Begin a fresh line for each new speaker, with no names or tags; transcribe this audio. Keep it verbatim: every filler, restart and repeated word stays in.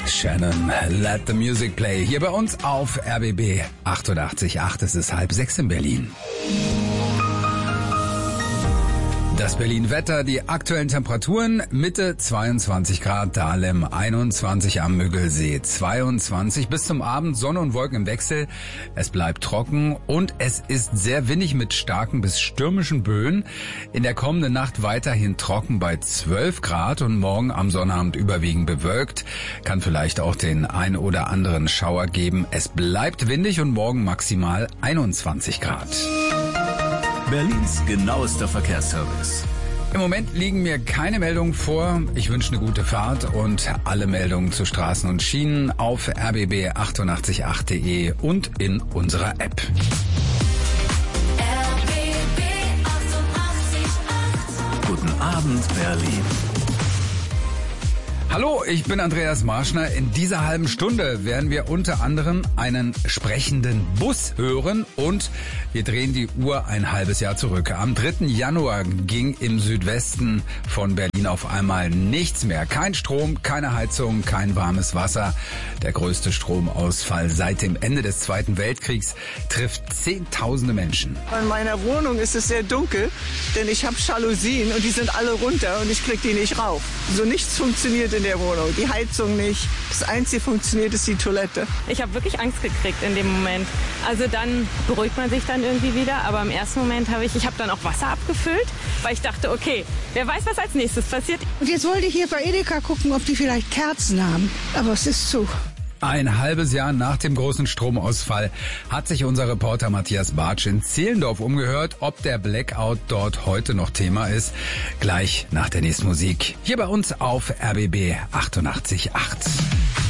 Shannon, let the music play. Hier bei uns auf R B B achtundachtzig Komma acht. Es ist halb sechs in Berlin. Das Berlin-Wetter, die aktuellen Temperaturen, Mitte zweiundzwanzig Grad, Dahlem einundzwanzig am Müggelsee, zweiundzwanzig bis zum Abend, Sonne und Wolken im Wechsel. Es bleibt trocken und es ist sehr windig mit starken bis stürmischen Böen. In der kommenden Nacht weiterhin trocken bei zwölf Grad und morgen am Sonnabend überwiegend bewölkt. Kann vielleicht auch den ein oder anderen Schauer geben. Es bleibt windig und morgen maximal einundzwanzig Grad.
Berlins genauester Verkehrsservice.
Im Moment liegen mir keine Meldungen vor. Ich wünsche eine gute Fahrt und alle Meldungen zu Straßen und Schienen auf r b b achtundachtzig Komma acht punkt de und in unserer App.
R B B achtundachtzig Komma acht.
Guten Abend, Berlin.
Hallo, ich bin Andreas Marschner. In dieser halben Stunde werden wir unter anderem einen sprechenden Bus hören und wir drehen die Uhr ein halbes Jahr zurück. Am dritten Januar ging im Südwesten von Berlin auf einmal nichts mehr. Kein Strom, keine Heizung, kein warmes Wasser. Der größte Stromausfall seit dem Ende des Zweiten Weltkriegs trifft Zehntausende Menschen.
In meiner Wohnung ist es sehr dunkel, denn ich habe Jalousien und die sind alle runter und ich krieg die nicht rauf. So nichts funktioniert in der Wohnung, die Heizung nicht. Das Einzige funktioniert ist die Toilette.
Ich habe wirklich Angst gekriegt in dem Moment. Also dann beruhigt man sich dann irgendwie wieder, aber im ersten Moment habe ich, ich habe dann auch Wasser abgefüllt, weil ich dachte, okay, wer weiß, was als nächstes passiert.
Und jetzt wollte ich hier bei Edeka gucken, ob die vielleicht Kerzen haben, aber es ist zu.
Ein halbes Jahr nach dem großen Stromausfall hat sich unser Reporter Matthias Bartsch in Zehlendorf umgehört, ob der Blackout dort heute noch Thema ist. Gleich nach der nächsten Musik. Hier bei uns auf R B B achtundachtzig Komma acht.